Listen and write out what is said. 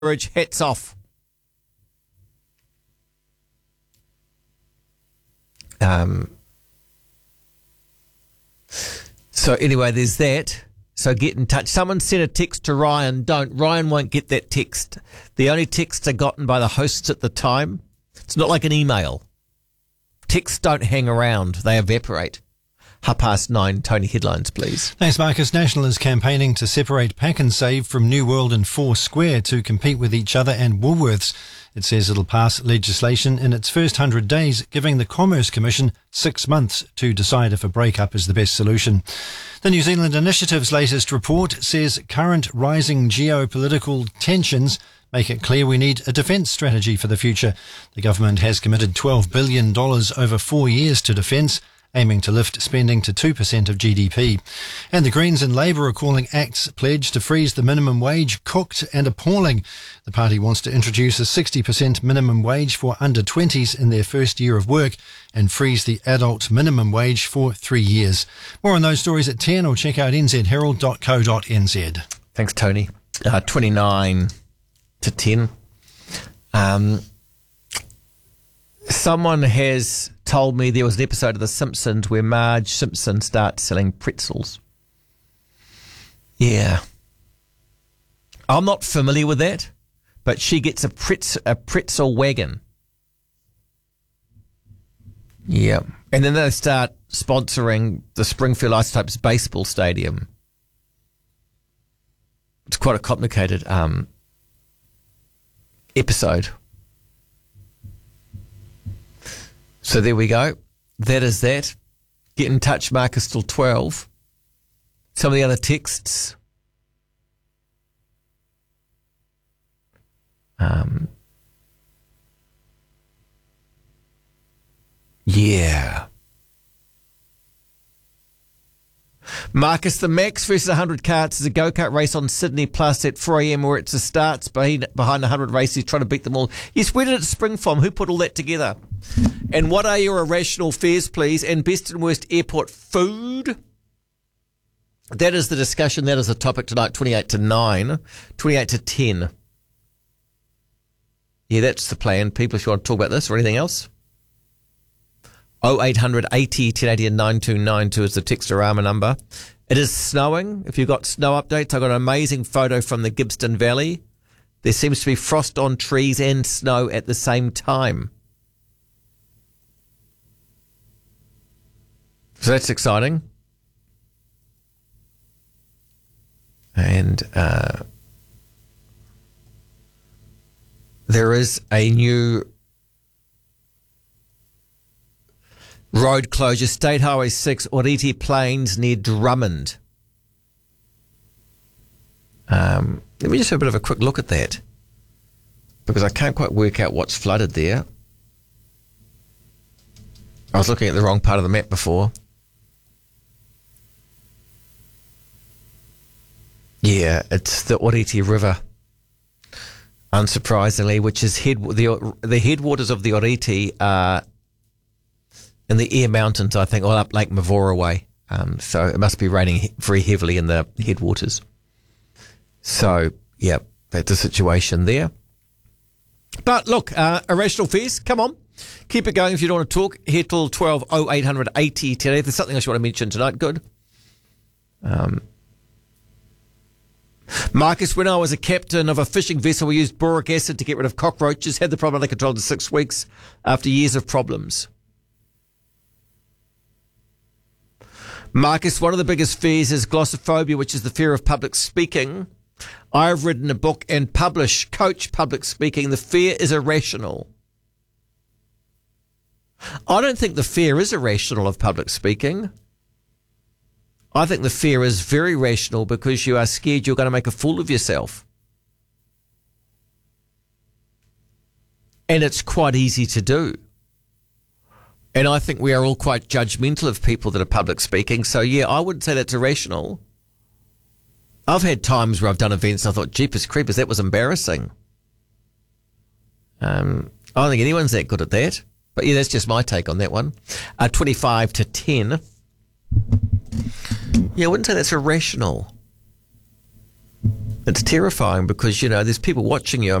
courage. Hats off. So anyway, there's that. So get in touch. Someone sent a text to Ryan. Ryan won't get that text. The only texts are gotten by the hosts at the time. It's not like an email. Texts don't hang around. They evaporate. 9:30, Tony, headlines, please. Thanks, Marcus. National is campaigning to separate Pak'nSave from New World and Foursquare to compete with each other and Woolworths. It says it'll pass legislation in its first 100 days, giving the Commerce Commission 6 months to decide if a breakup is the best solution. The New Zealand Initiative's latest report says current rising geopolitical tensions make it clear we need a defence strategy for the future. The government has committed $12 billion over 4 years to defence, aiming to lift spending to 2% of GDP. And the Greens and Labour are calling ACT's pledge to freeze the minimum wage cooked and appalling. The party wants to introduce a 60% minimum wage for under-20s in their first year of work and freeze the adult minimum wage for 3 years. More on those stories at 10 or check out nzherald.co.nz. Thanks, Tony. 29 to 10. Someone has told me there was an episode of The Simpsons where Marge Simpson starts selling pretzels. Yeah. I'm not familiar with that, but she gets a pretzel wagon. Yeah. And then they start sponsoring the Springfield Isotopes baseball stadium. It's quite a complicated episode. So there we go. That is that. Get in touch, Marcus, till 12. Some of the other texts. Yeah. Marcus, the Max versus 100 karts is a go-kart race on Sydney Plus at 4 a.m. where it starts behind 100 races trying to beat them all. Yes, where did it spring from? Who put all that together? And what are your irrational fears, please? And best and worst airport food? That is the discussion. That is the topic tonight, 28 to 9, 28 to 10. Yeah, that's the plan. People, if you want to talk about this or anything else. 0800 80 1080 and 9292 is the Textorama number. It is snowing. If you've got snow updates, I've got an amazing photo from the Gibbston Valley. There seems to be frost on trees and snow at the same time. So that's exciting. And there is a new road closure, State Highway 6, Oriti Plains near Drummond. Let me just have a bit of a quick look at that, because I can't quite work out what's flooded there. I was looking at the wrong part of the map before. Yeah, it's the Oriti River, unsurprisingly, which is the headwaters of the Oriti are in the Eyre Mountains, I think, all up Lake Mavora way. So it must be raining very heavily in the headwaters. So, yeah, that's the situation there. But look, Irrational Fears, come on. Keep it going if you don't want to talk. Here till 12, 0800 80 today. If there's something else you want to mention tonight, good. Marcus, when I was a captain of a fishing vessel, we used boric acid to get rid of cockroaches, had the problem under control in 6 weeks after years of problems. Marcus, one of the biggest fears is glossophobia, which is the fear of public speaking. I've written a book and coach public speaking. The fear is irrational. I don't think the fear is irrational of public speaking. I think the fear is very rational because you are scared you're going to make a fool of yourself. And it's quite easy to do. And I think we are all quite judgmental of people that are public speaking. So, yeah, I wouldn't say that's irrational. I've had times where I've done events and I thought, jeepers creepers, that was embarrassing. I don't think anyone's that good at that. But, yeah, that's just my take on that one. 25 to 10. Yeah, I wouldn't say that's irrational. It's terrifying because, there's people watching you.